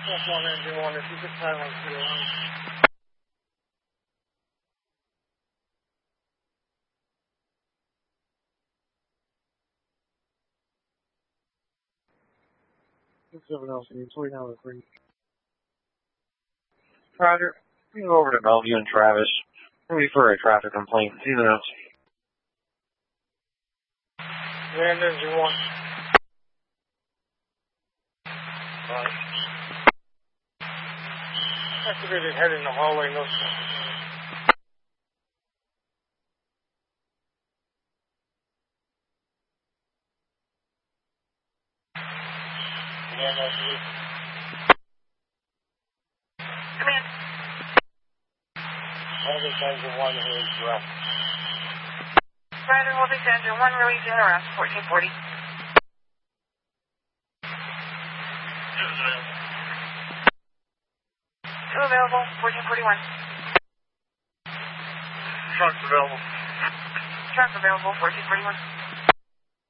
That's 1 engine 1. If you could silence the alarm. Seven else, 49 Roger. You go over to Bellevue and Travis. Maybe for a traffic complaint. 2 minutes. Land engine 1. Activated head in the hallway, no. Come in. Voltage engine 1 is rest. Roger, Voltage engine 1, release in arrest, 1440. Two available, 1441. Truck's available. Truck available, 1441.